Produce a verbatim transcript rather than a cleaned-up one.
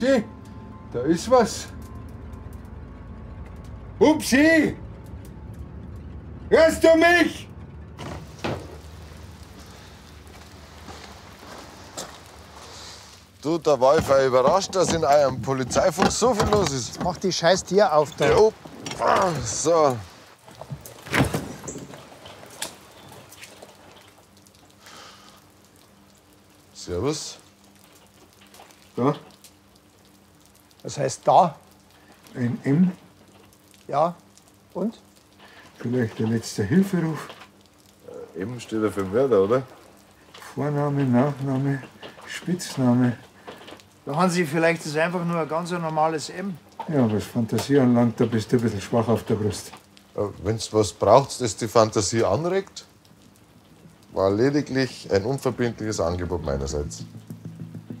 Upsi, da ist was. Upsi! Hörst du mich? Du, da war ich voll überrascht, dass in eurem Polizeifunk so viel los ist. Jetzt mach die scheiß Tür auf da. Jo. So. Servus. Da, Was heißt da? ein M. Ja. Und? Vielleicht der letzte Hilferuf. Eben steht er für Mörder, oder? Vorname, Nachname, Spitzname. Da haben Sie vielleicht ist einfach nur ein ganz normales M. Ja, was Fantasie anlangt, da bist du ein bisschen schwach auf der Brust. Wenn du was braucht, das die Fantasie anregt, war lediglich ein unverbindliches Angebot meinerseits.